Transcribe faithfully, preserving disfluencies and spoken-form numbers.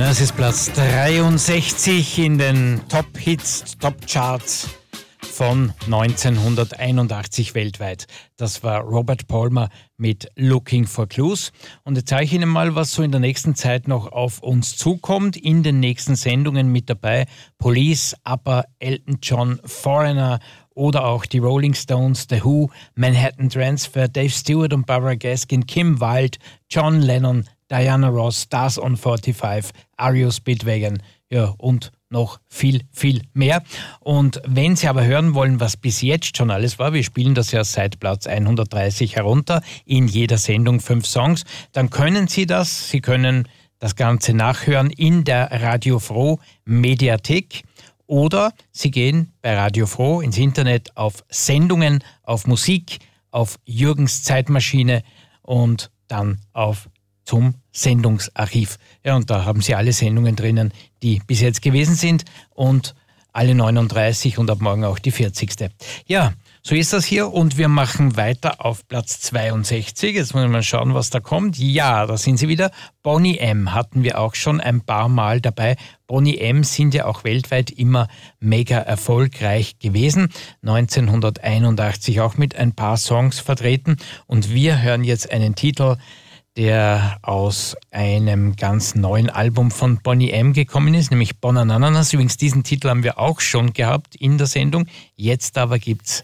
Das ist Platz dreiundsechzig in den Top-Hits, Top-Charts von neunzehnhunderteinundachtzig weltweit. Das war Robert Palmer mit Looking for Clues. Und jetzt zeige ich Ihnen mal, was so in der nächsten Zeit noch auf uns zukommt. In den nächsten Sendungen mit dabei Police, ABBA, Elton John, Foreigner oder auch die Rolling Stones, The Who, Manhattan Transfer, Dave Stewart und Barbara Gaskin, Kim Wilde, John Lennon, Diana Ross, Stars on fünfundvierzig, R E O Speedwagon, ja, und noch viel, viel mehr. Und wenn Sie aber hören wollen, was bis jetzt schon alles war, wir spielen das ja seit Platz hundertdreißig herunter, in jeder Sendung fünf Songs, dann können Sie das, Sie können das Ganze nachhören in der Radio Froh Mediathek oder Sie gehen bei Radio Froh ins Internet auf Sendungen, auf Musik, auf Jürgens Zeitmaschine und dann auf zum Sendungsarchiv. Ja, und da haben Sie alle Sendungen drinnen, die bis jetzt gewesen sind und alle neununddreißig und ab morgen auch die vierzigste. Ja, so ist das hier und wir machen weiter auf Platz zweiundsechzig. Jetzt wollen wir mal schauen, was da kommt. Ja, da sind sie wieder. Boney M. hatten wir auch schon ein paar Mal dabei. Boney M. sind ja auch weltweit immer mega erfolgreich gewesen. neunzehnhunderteinundachtzig auch mit ein paar Songs vertreten und wir hören jetzt einen Titel, der aus einem ganz neuen Album von Boney M. gekommen ist, nämlich Bonananas. Übrigens, diesen Titel haben wir auch schon gehabt in der Sendung. Jetzt aber gibt's